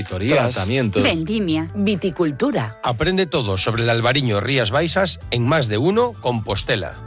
auditoría, tratamientos, vendimia, viticultura. Aprende todo sobre el albariño Rías Baixas en Más de Uno Compostela.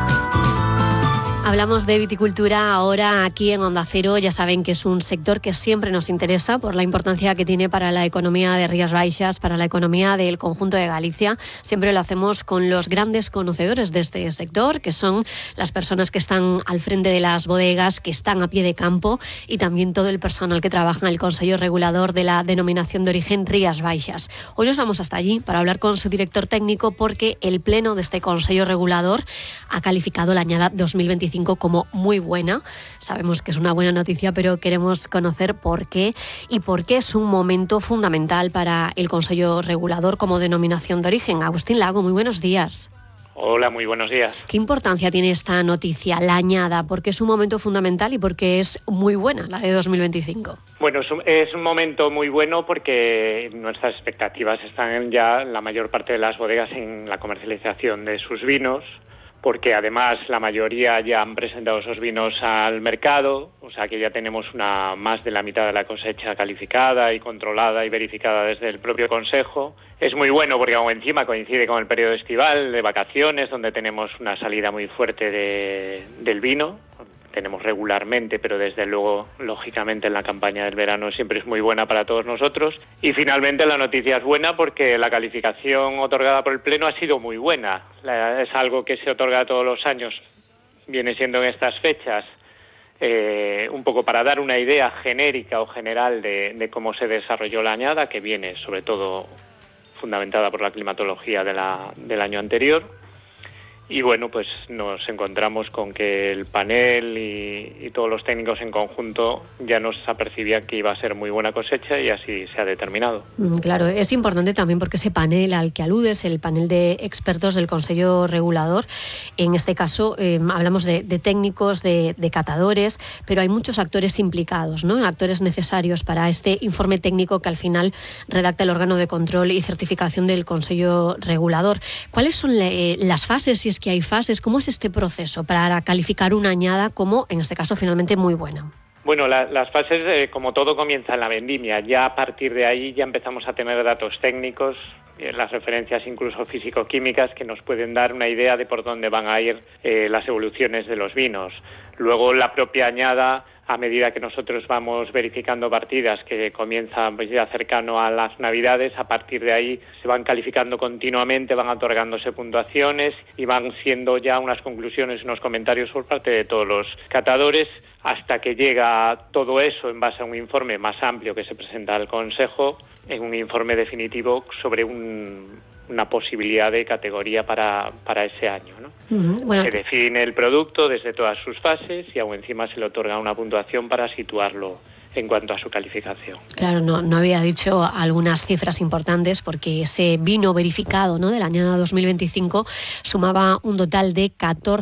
Hablamos de viticultura ahora aquí en Onda Cero. Ya saben que es un sector que siempre nos interesa por la importancia que tiene para la economía de Rías Baixas, para la economía del conjunto de Galicia. Siempre lo hacemos con los grandes conocedores de este sector, que son las personas que están al frente de las bodegas, que están a pie de campo, y también todo el personal que trabaja en el Consejo Regulador de la Denominación de Origen Rías Baixas. Hoy nos vamos hasta allí para hablar con su director técnico, porque el pleno de este Consejo Regulador ha calificado la añada 2025 como muy buena. Sabemos que es una buena noticia, pero queremos conocer por qué y por qué es un momento fundamental para el Consejo Regulador como denominación de origen. Agustín Lago, muy buenos días. Hola, muy buenos días. ¿Qué importancia tiene esta noticia, la añada? ¿Por qué es un momento fundamental y por qué es muy buena la de 2025? Bueno, es un momento muy bueno porque nuestras expectativas están ya la mayor parte de las bodegas en la comercialización de sus vinos, porque además la mayoría ya han presentado esos vinos al mercado, o sea que ya tenemos más de la mitad de la cosecha calificada y controlada y verificada desde el propio Consejo. Es muy bueno porque aún encima coincide con el periodo estival de vacaciones, donde tenemos una salida muy fuerte del vino. Tenemos regularmente, pero desde luego, lógicamente, en la campaña del verano siempre es muy buena para todos nosotros. Y finalmente la noticia es buena porque la calificación otorgada por el Pleno ha sido muy buena. Es algo que se otorga todos los años, viene siendo en estas fechas, un poco para dar una idea genérica o general de cómo se desarrolló la añada, que viene sobre todo fundamentada por la climatología del año anterior. Y bueno, pues nos encontramos con que el panel y todos los técnicos en conjunto ya nos apercibían que iba a ser muy buena cosecha y así se ha determinado. Claro, es importante también porque ese panel al que aludes, el panel de expertos del Consejo Regulador, en este caso hablamos de técnicos, de catadores, pero hay muchos actores implicados, ¿no? Actores necesarios para este informe técnico que al final redacta el órgano de control y certificación del Consejo Regulador. ¿Cuáles son las fases, si es que hay fases? ¿Cómo es este proceso para calificar una añada como, en este caso, finalmente muy buena? Bueno, las fases, como todo, comienza en la vendimia. Ya a partir de ahí ya empezamos a tener datos técnicos, las referencias incluso físico-químicas, que nos pueden dar una idea de por dónde van a ir las evoluciones de los vinos. Luego la propia añada, a medida que nosotros vamos verificando partidas, que comienza pues ya cercano a las Navidades, a partir de ahí se van calificando continuamente, van otorgándose puntuaciones y van siendo ya unas conclusiones, unos comentarios por parte de todos los catadores, hasta que llega todo eso en base a un informe más amplio que se presenta al Consejo, en un informe definitivo sobre una posibilidad de categoría para ese año, ¿no? Bueno, se define el producto desde todas sus fases y aún encima se le otorga una puntuación para situarlo en cuanto a su calificación. Claro, no había dicho algunas cifras importantes porque ese vino verificado, ¿no?, de la añada 2025 sumaba un total de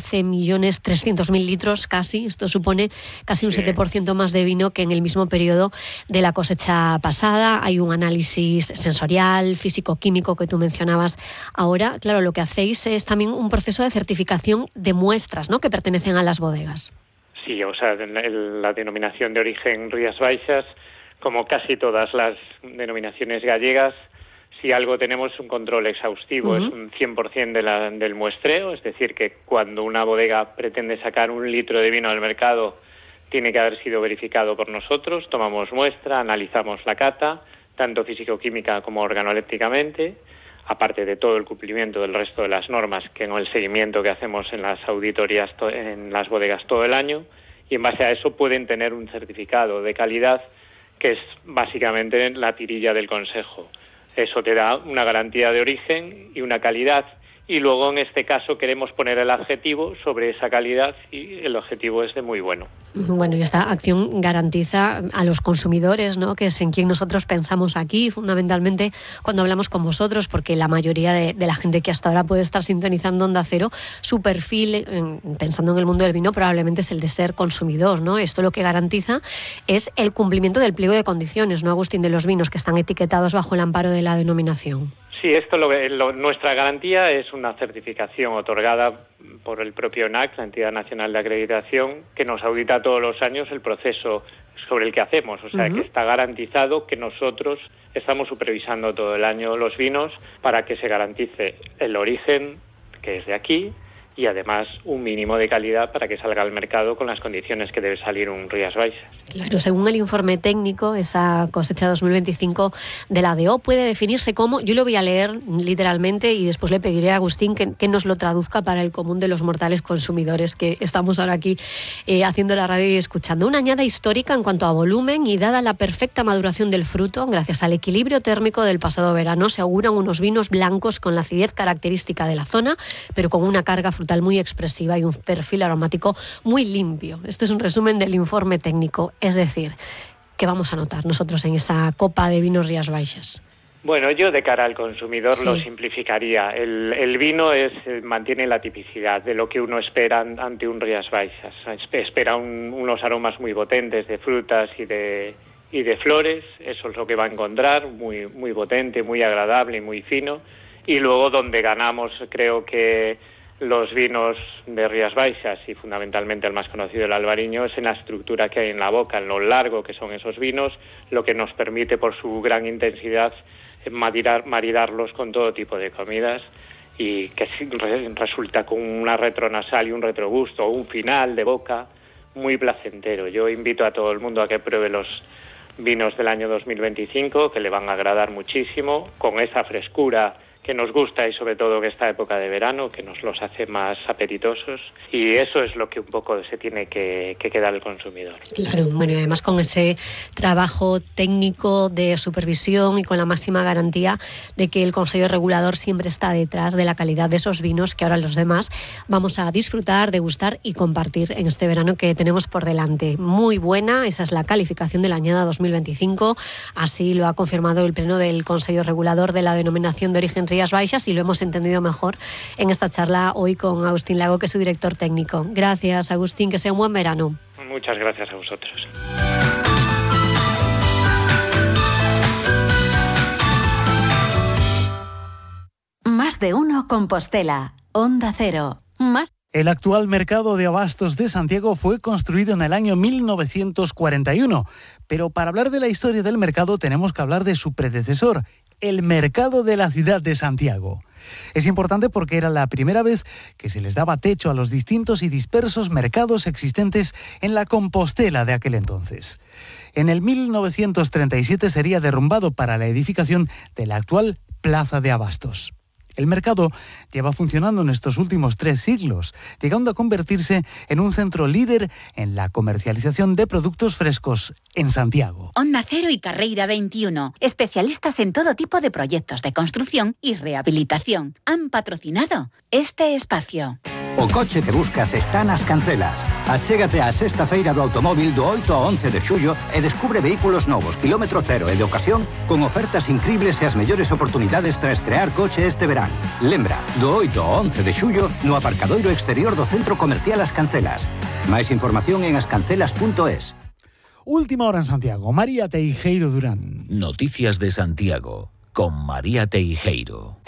14.300.000 litros casi. Esto supone casi un 7% más de vino que en el mismo periodo de la cosecha pasada. Hay un análisis sensorial, físico-químico que tú mencionabas ahora. Claro, lo que hacéis es también un proceso de certificación de muestras, ¿no?, que pertenecen a las bodegas. Sí, o sea, la denominación de origen Rías Baixas, como casi todas las denominaciones gallegas, si algo tenemos es un control exhaustivo, es un 100% del muestreo, es decir, que cuando una bodega pretende sacar 1 litro de vino al mercado, tiene que haber sido verificado por nosotros, tomamos muestra, analizamos la cata, tanto físico-química como organolépticamente, aparte de todo el cumplimiento del resto de las normas, que en el seguimiento que hacemos en las auditorías en las bodegas todo el año, y en base a eso pueden tener un certificado de calidad que es básicamente la tirilla del Consejo. Eso te da una garantía de origen y una calidad, y luego en este caso queremos poner el adjetivo sobre esa calidad y el objetivo es de muy bueno. Bueno, y esta acción garantiza a los consumidores, ¿no?, que es en quien nosotros pensamos aquí, fundamentalmente cuando hablamos con vosotros, porque la mayoría de la gente que hasta ahora puede estar sintonizando Onda Cero, su perfil, pensando en el mundo del vino, probablemente es el de ser consumidor, ¿no? Esto lo que garantiza es el cumplimiento del pliego de condiciones, ¿no, Agustín?, de los vinos que están etiquetados bajo el amparo de la denominación. Sí, nuestra garantía es una certificación otorgada por el propio NAC, la Entidad Nacional de Acreditación, que nos audita todos los años el proceso sobre el que hacemos, o sea que está garantizado que nosotros estamos supervisando todo el año los vinos para que se garantice el origen, que es de aquí, y además un mínimo de calidad para que salga al mercado con las condiciones que debe salir un Rías Baixas. Claro, según el informe técnico, esa cosecha 2025 de la DO puede definirse como, yo lo voy a leer literalmente y después le pediré a Agustín que nos lo traduzca para el común de los mortales consumidores que estamos ahora aquí haciendo la radio y escuchando. Una añada histórica en cuanto a volumen y dada la perfecta maduración del fruto, gracias al equilibrio térmico del pasado verano, se auguran unos vinos blancos con la acidez característica de la zona, pero con una carga frutal muy expresiva y un perfil aromático muy limpio. Este es un resumen del informe técnico. Es decir, ¿qué vamos a notar nosotros en esa copa de vinos Rías Baixas? Bueno, yo de cara al consumidor lo simplificaría. El vino mantiene la tipicidad de lo que uno espera ante un Rías Baixas. Espera unos aromas muy potentes de frutas y de flores. Eso es lo que va a encontrar, muy, muy potente, muy agradable y muy fino. Y luego donde ganamos, creo que los vinos de Rías Baixas y fundamentalmente el más conocido, el albariño, es en la estructura que hay en la boca, en lo largo que son esos vinos, lo que nos permite por su gran intensidad maridarlos con todo tipo de comidas y que resulta con una retronasal y un retrogusto o un final de boca muy placentero. Yo invito a todo el mundo a que pruebe los vinos del año 2025, que le van a agradar muchísimo, con esa frescura que nos gusta y sobre todo que esta época de verano, que nos los hace más apetitosos, y eso es lo que un poco se tiene que quedar el consumidor. Claro, bueno, y además con ese trabajo técnico de supervisión y con la máxima garantía de que el Consejo Regulador siempre está detrás de la calidad de esos vinos que ahora los demás vamos a disfrutar, degustar y compartir en este verano que tenemos por delante. Muy buena, esa es la calificación de la añada 2025, así lo ha confirmado el Pleno del Consejo Regulador de la Denominación de Origen Rías Baixas y lo hemos entendido mejor en esta charla hoy con Agustín Lago, que es su director técnico. Gracias, Agustín, que sea un buen verano. Muchas gracias a vosotros. Más de uno Compostela, Onda Cero. El actual mercado de abastos de Santiago fue construido en el año 1941, pero para hablar de la historia del mercado tenemos que hablar de su predecesor, el mercado de la ciudad de Santiago. Es importante porque era la primera vez que se les daba techo a los distintos y dispersos mercados existentes en la Compostela de aquel entonces. En el 1937 sería derrumbado para la edificación de la actual Plaza de Abastos. El mercado lleva funcionando en estos últimos 3 siglos, llegando a convertirse en un centro líder en la comercialización de productos frescos en Santiago. Onda Cero y Carreira 21, especialistas en todo tipo de proyectos de construcción y rehabilitación, han patrocinado este espacio. O coche que buscas está nas Cancelas. Achégate á sexta feira do automóvil do 8 ao 11 de xullo e descubre vehículos novos, kilómetro cero e de ocasión con ofertas incribles e as mellores oportunidades para estrear coche este verán. Lembra, do 8 ao 11 de xullo no aparcadoiro exterior do Centro Comercial As Cancelas. Máis información en ascancelas.es. Última hora en Santiago. María Teijeiro Durán. Noticias de Santiago con María Teijeiro.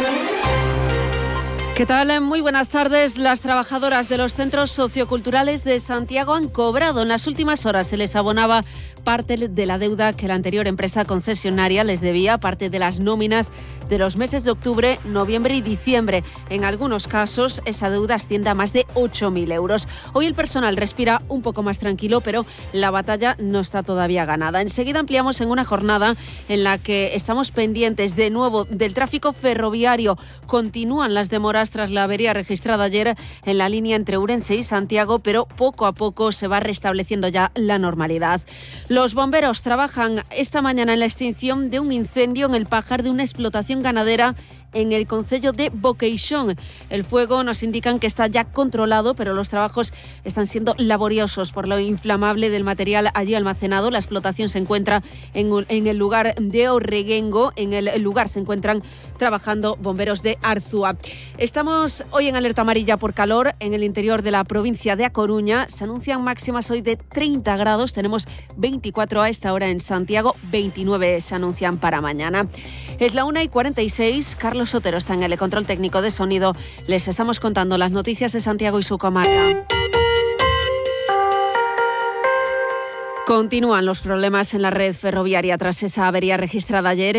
¿Qué tal? Muy buenas tardes. Las trabajadoras de los centros socioculturales de Santiago han cobrado. En las últimas horas se les abonaba parte de la deuda que la anterior empresa concesionaria les debía, parte de las nóminas de los meses de octubre, noviembre y diciembre. En algunos casos, esa deuda asciende a más de 8.000 euros. Hoy el personal respira un poco más tranquilo, pero la batalla no está todavía ganada. Enseguida ampliamos en una jornada en la que estamos pendientes de nuevo del tráfico ferroviario. Continúan las demoras tras la avería registrada ayer en la línea entre Ourense y Santiago, pero poco a poco se va restableciendo ya la normalidad. Los bomberos trabajan esta mañana en la extinción de un incendio en el pajar de una explotación ganadera en el concello de Boqueixón. El fuego nos indican que está ya controlado, pero los trabajos están siendo laboriosos por lo inflamable del material allí almacenado. La explotación se encuentra en el lugar de Orreguengo. En el lugar se encuentran trabajando bomberos de Arzúa. Estamos hoy en alerta amarilla por calor en el interior de la provincia de A Coruña. Se anuncian máximas hoy de 30 grados. Tenemos 24 a esta hora en Santiago, 29 se anuncian para mañana. Es la 1:46. Carlos Sotero está en el control técnico de sonido. Les estamos contando las noticias de Santiago y su comarca. Continúan los problemas en la red ferroviaria tras esa avería registrada ayer